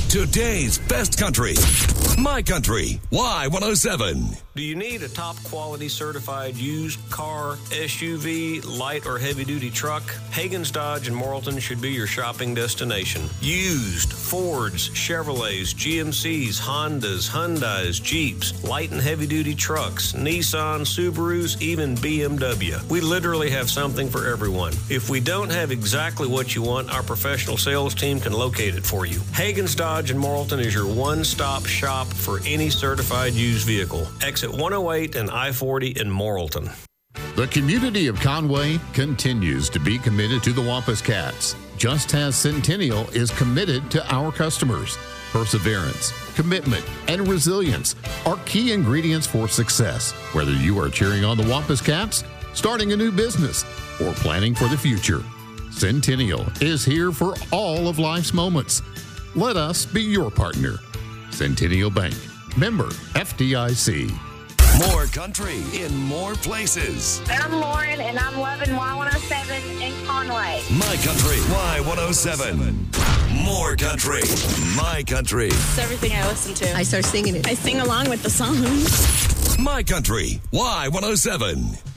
Today's best country. My Country Y107. Do you need a top quality certified used car, SUV, light or heavy duty truck? Hagen's Dodge in Morrilton should be your shopping destination. Used Fords, Chevrolets, GMCs, Hondas, Hyundais, Jeeps, light and heavy duty trucks, Nissan, Subarus, even BMW. We literally have something for everyone. If we don't have exactly what you want, our professional sales team can locate it for you. Hagen's Dodge in Morrilton is your one-stop shop for any certified used vehicle. Exit 108 and I-40 in Morrilton. The community of Conway continues to be committed to the Wampus Cats, just as Centennial is committed to our customers. Perseverance, commitment, and resilience are key ingredients for success, whether you are cheering on the Wampus Cats, starting a new business, or planning for the future. Centennial is here for all of life's moments. Let us be your partner. Centennial Bank, member FDIC. More country in more places. I'm Lauren, and I'm loving Y107 in Conway. My Country Y107. More country. My Country. It's everything I listen to. I start singing it. I sing along with the song. My Country Y107.